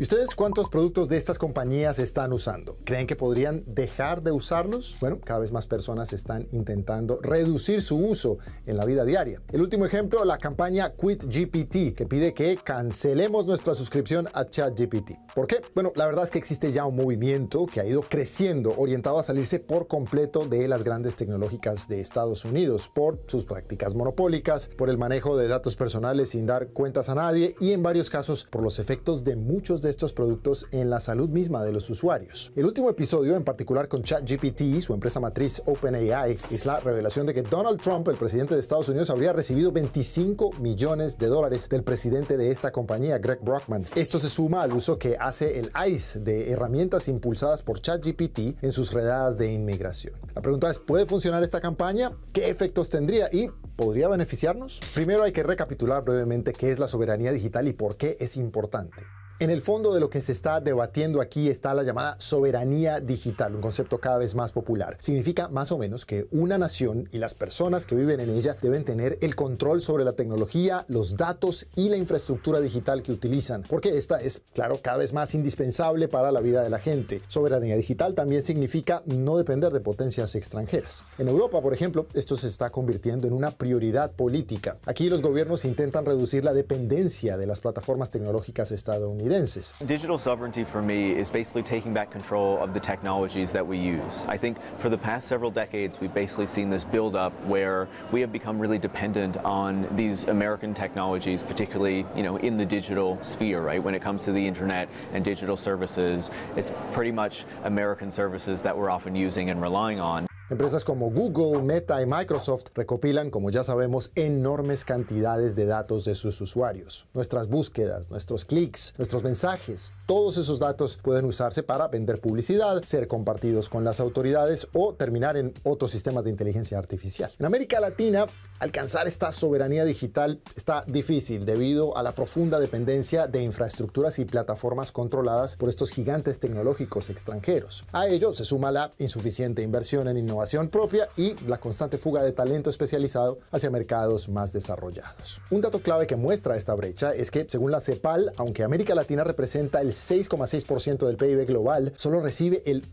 ¿Y ustedes cuántos productos de estas compañías están usando? ¿Creen que podrían dejar de usarlos? Bueno, cada vez más personas están intentando reducir su uso en la vida diaria. El último ejemplo, la campaña QuitGPT, que pide que cancelemos nuestra suscripción a ChatGPT. ¿Por qué? Bueno, la verdad es que existe ya un movimiento que ha ido creciendo, orientado a salirse por completo de las grandes tecnológicas de Estados Unidos, por sus prácticas monopólicas, por el manejo de datos personales sin dar cuentas a nadie y en varios casos por los efectos de muchos de estos productos en la salud misma de los usuarios. El último episodio, en particular con ChatGPT y su empresa matriz OpenAI, es la revelación de que Donald Trump, el presidente de Estados Unidos, habría recibido $25 millones del presidente de esta compañía, Greg Brockman. Esto se suma al uso que hace el ICE de herramientas impulsadas por ChatGPT en sus redadas de inmigración. La pregunta es, ¿puede funcionar esta campaña? ¿Qué efectos tendría? ¿Y podría beneficiarnos? Primero hay que recapitular brevemente qué es la soberanía digital y por qué es importante. En el fondo de lo que se está debatiendo aquí está la llamada soberanía digital, un concepto cada vez más popular. Significa más o menos que una nación y las personas que viven en ella deben tener el control sobre la tecnología, los datos y la infraestructura digital que utilizan, porque esta es, claro, cada vez más indispensable para la vida de la gente. Soberanía digital también significa no depender de potencias extranjeras. En Europa, por ejemplo, esto se está convirtiendo en una prioridad política. Aquí los gobiernos intentan reducir la dependencia de las plataformas tecnológicas estadounidenses. Digital sovereignty for me is basically taking back control of the technologies that we use. I think for the past several decades we've basically seen this build up where we have become really dependent on these American technologies, particularly, in the digital sphere, right? When it comes to the internet and digital services, it's pretty much American services that we're often using and relying on. Empresas como Google, Meta y Microsoft recopilan, como ya sabemos, enormes cantidades de datos de sus usuarios. Nuestras búsquedas, nuestros clics, nuestros mensajes, todos esos datos pueden usarse para vender publicidad, ser compartidos con las autoridades o terminar en otros sistemas de inteligencia artificial. En América Latina, alcanzar esta soberanía digital está difícil debido a la profunda dependencia de infraestructuras y plataformas controladas por estos gigantes tecnológicos extranjeros. A ello se suma la insuficiente inversión en innovación propia y la constante fuga de talento especializado hacia mercados más desarrollados. Un dato clave que muestra esta brecha es que, según la CEPAL, aunque América Latina representa el 6,6% del PIB global, solo recibe el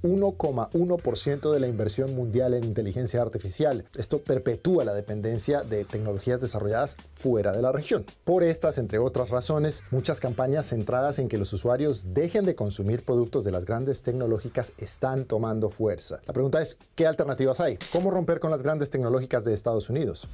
1,1% de la inversión mundial en inteligencia artificial. Esto perpetúa la dependencia de tecnologías desarrolladas fuera de la región. Por estas, entre otras razones, muchas campañas centradas en que los usuarios dejen de consumir productos de las grandes tecnológicas están tomando fuerza. La pregunta es, ¿qué alternativas hay? ¿Cómo romper con las grandes tecnológicas de Estados Unidos?